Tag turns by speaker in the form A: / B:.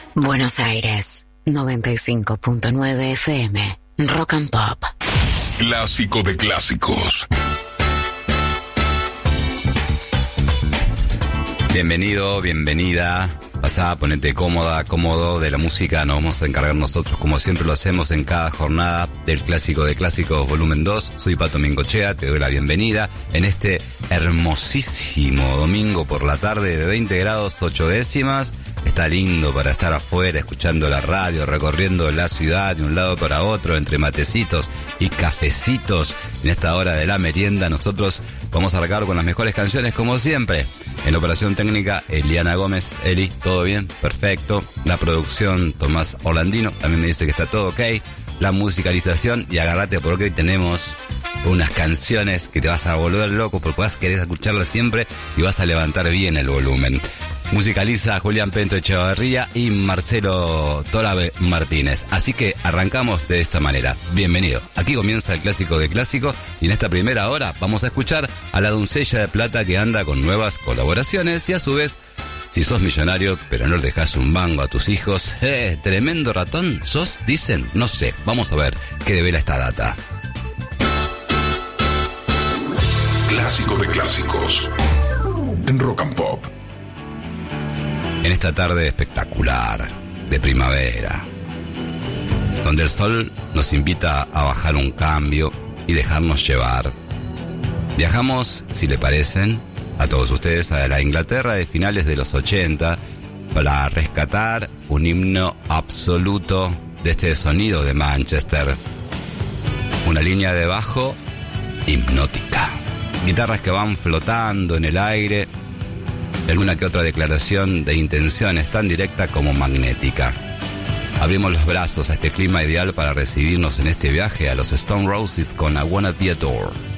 A: Buenos Aires, 95.9 FM, Rock and Pop.
B: Clásico de clásicos.
C: Bienvenido, bienvenida. Pasá, ponete cómoda, cómodo. De la música nos vamos a encargar nosotros, como siempre lo hacemos en cada jornada del Clásico de Clásicos Volumen 2. Soy Pato Mingochea, te doy la bienvenida en este hermosísimo domingo por la tarde de 20 grados 8 décimas. Está lindo para estar afuera escuchando la radio, recorriendo la ciudad de un lado para otro, entre matecitos y cafecitos. En esta hora de la merienda nosotros vamos a arrancar con las mejores canciones como siempre. En la operación técnica, Eliana Gómez. Eli, ¿todo bien? Perfecto. La producción, Tomás Orlandino, también me dice que está todo ok. La musicalización, y agárrate porque hoy tenemos unas canciones que te vas a volver loco porque vas a querer escucharlas siempre y vas a levantar bien el volumen. Musicaliza Julián Pento Echevarría y Marcelo Torabe Martínez. Así que arrancamos de esta manera. Bienvenido. Aquí comienza el Clásico de Clásico y en esta primera hora vamos a escuchar a la Doncella de Plata que anda con nuevas colaboraciones y a su vez, si sos millonario pero no le dejás un mango a tus hijos, tremendo ratón sos, dicen, no sé. Vamos a ver qué devela esta data.
B: Clásico de clásicos en Rock and Pop.
C: En esta tarde espectacular de primavera, donde el sol nos invita a bajar un cambio y dejarnos llevar. Viajamos, si le parecen, a todos ustedes a la Inglaterra de finales de los 80 para rescatar un himno absoluto de este sonido de Manchester. Una línea de bajo hipnótica. Guitarras que van flotando en el aire. Alguna que otra declaración de intenciones tan directa como magnética. Abrimos los brazos a este clima ideal para recibirnos en este viaje a los Stone Roses con I Wanna Be Adored.